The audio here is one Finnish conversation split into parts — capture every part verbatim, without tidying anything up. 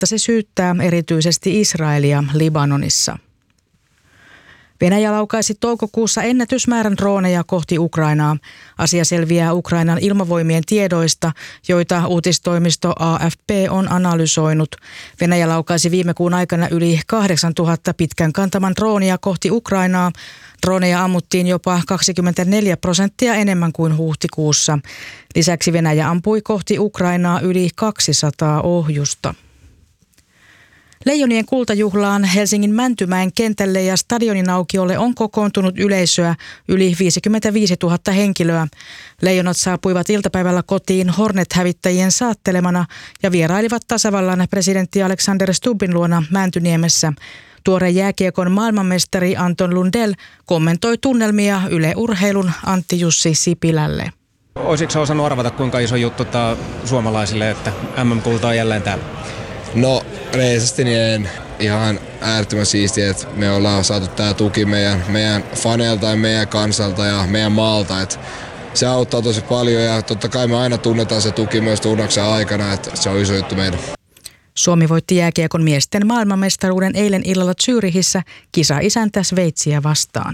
huolimatta se syyttää erityisesti Israelia Libanonissa. Venäjä laukaisi toukokuussa ennätysmäärän drooneja kohti Ukrainaa. Asia selviää Ukrainan ilmavoimien tiedoista, joita uutistoimisto A F P on analysoinut. Venäjä laukaisi viime kuun aikana yli kahdeksantuhatta pitkän kantaman droonia kohti Ukrainaa. Droneja ammuttiin jopa kaksikymmentäneljä prosenttia enemmän kuin huhtikuussa. Lisäksi Venäjä ampui kohti Ukrainaa yli kaksisataa ohjusta. Leijonien kultajuhlaan Helsingin Mäntymäen kentälle ja stadionin aukiolle on kokoontunut yleisöä yli viisikymmentäviisituhatta henkilöä. Leijonat saapuivat iltapäivällä kotiin Hornet-hävittäjien saattelemana ja vierailivat tasavallan presidentti Alexander Stubbin luona Mäntyniemessä. Tuore jääkiekon maailmanmestari Anton Lundell kommentoi tunnelmia Yle Urheilun Antti Jussi Sipilälle. Olisitko osannut arvata, kuinka iso juttu tämä suomalaisille, että M M-kulta on jälleen täällä? No reisesti niin ihan äärettömän siistiä, että me ollaan saatu tää tuki meidän, meidän faneilta ja meidän kansalta ja meidän maalta. Et se auttaa tosi paljon ja totta kai me aina tunnetaan se tuki myös turnaksen aikana, että se on iso juttu meidän. Suomi voitti jääkiekon miesten maailmanmestaruuden eilen illalla Zyrihissä kisa-isäntä Sveitsiä vastaan.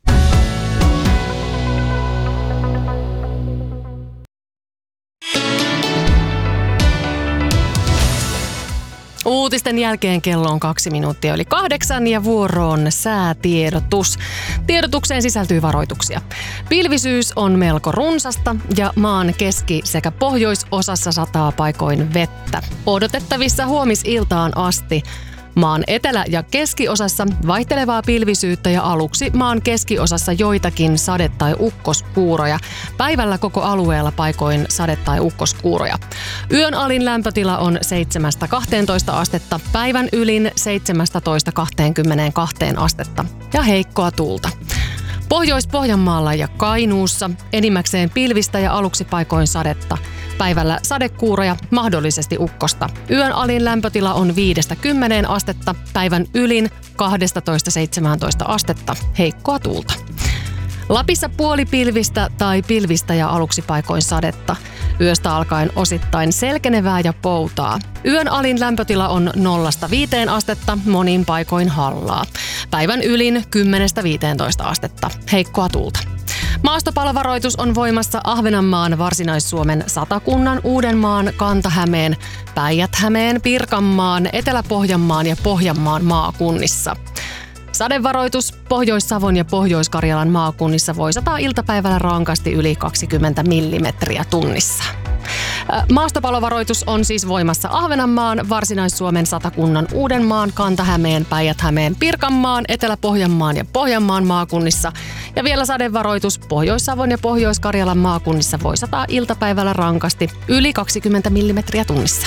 Uutisten jälkeen kello on kaksi minuuttia yli kahdeksan ja vuoroon säätiedotus. Tiedotukseen sisältyy varoituksia. Pilvisyys on melko runsasta ja maan keski- sekä pohjoisosassa sataa paikoin vettä. Odotettavissa huomisiltaan asti. Maan etelä- ja keskiosassa vaihtelevaa pilvisyyttä ja aluksi maan keskiosassa joitakin sade- tai ukkoskuuroja. Päivällä koko alueella paikoin sade- tai ukkoskuuroja. Yön alin lämpötila on seitsemästä kahteentoista astetta, päivän ylin seitsemästätoista kahteenkymmeneenkahteen astetta ja heikkoa tuulta. Pohjois-Pohjanmaalla ja Kainuussa enimmäkseen pilvistä ja aluksi paikoin sadetta. Päivällä sadekuuroja, mahdollisesti ukkosta. Yön alin lämpötila on viidestä kymmeneen astetta, päivän ylin kaksitoista seitsemäntoista astetta, heikkoa tuulta. Lapissa puolipilvistä tai pilvistä ja aluksi paikoin sadetta. Yöstä alkaen osittain selkenevää ja poutaa. Yön alin lämpötila on nollasta viiteen astetta, monin paikoin hallaa. Päivän ylin kymmenestä viiteentoista astetta, heikkoa tuulta. Maastopalovaroitus on voimassa Ahvenanmaan, Varsinais-Suomen, Satakunnan, Uudenmaan, Kanta-Hämeen, Päijät-Hämeen, Pirkanmaan, Etelä-Pohjanmaan ja Pohjanmaan maakunnissa. Sadevaroitus Pohjois-Savon ja Pohjois-Karjalan maakunnissa voi sataa iltapäivällä rankasti yli kaksikymmentä millimetriä tunnissa. Maastopalovaroitus on siis voimassa Ahvenanmaan, Varsinais-Suomen, Satakunnan, Uudenmaan, Kanta-Hämeen, Päijät-Hämeen, Pirkanmaan, Etelä-Pohjanmaan ja Pohjanmaan maakunnissa. Ja vielä sadevaroitus Pohjois-Savon ja Pohjois-Karjalan maakunnissa voi sataa iltapäivällä rankasti yli kaksikymmentä millimetriä tunnissa.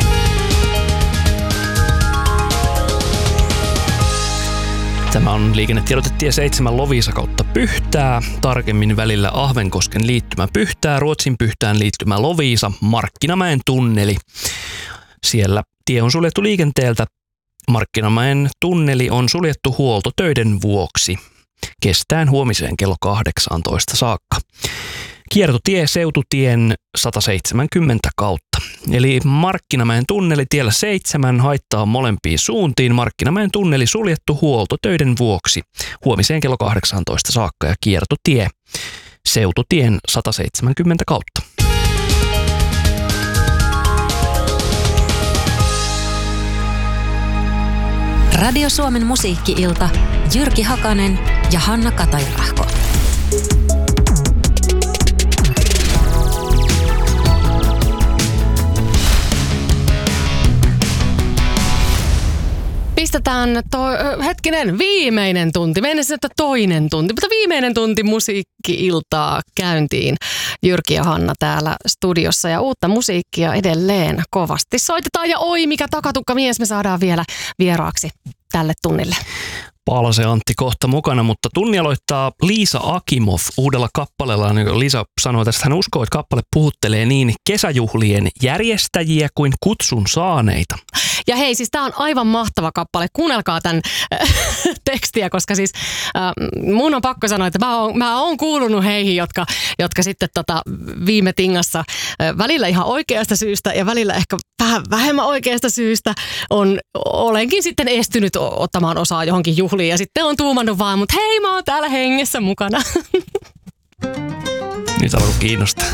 Tämä on liikennetiedotetie seitsemän Loviisa kautta Pyhtää, tarkemmin välillä Ahvenkosken liittymä Pyhtää, Ruotsin Pyhtään liittymä Loviisa, Markkinamäen tunneli. Siellä tie on suljettu liikenteeltä. Markkinamäen tunneli on suljettu huoltotöiden vuoksi. Kestäen huomiseen kello kahdeksantoista saakka. Kiertotie Seututien sata seitsemänkymmentä kautta. Eli Markkinamäen tunneli tiellä seitsemän haittaa molempiin suuntiin. Markkinamäen tunneli suljettu huoltotöiden vuoksi huomiseen kello kahdeksantoista saakka ja kiertotie Seututien sata seitsemänkymmentä kautta. Radio Suomen musiikki-ilta, Jyrki Hakanen ja Hanna Katajärahko. Pistetään to- hetkinen, viimeinen tunti, mennessä että toinen tunti, mutta viimeinen tunti musiikki-iltaa käyntiin. Jyrki ja Hanna täällä studiossa ja uutta musiikkia edelleen kovasti soitetaan. Ja oi, mikä takatukka mies me saadaan vielä vieraaksi tälle tunnille. Palse Antti kohta mukana, mutta tunni aloittaa Liisa Akimov uudella kappaleella. Liisa sanoi tästä, hän uskoo, että kappale puhuttelee niin kesäjuhlien järjestäjiä kuin kutsun saaneita. Ja hei, siis tää on aivan mahtava kappale. Kuunnelkaa tämän äh, tekstiä, koska siis äh, mun on pakko sanoa, että mä oon, mä oon kuulunut heihin, jotka, jotka sitten tota, viime tingassa äh, välillä ihan oikeasta syystä ja välillä ehkä vähän vähemmän oikeasta syystä on, olenkin sitten estynyt ottamaan osaa johonkin juhliin ja sitten on tuumannut vaan, mutta hei, mä oon täällä hengessä mukana. Nyt alkoi kiinnostaa.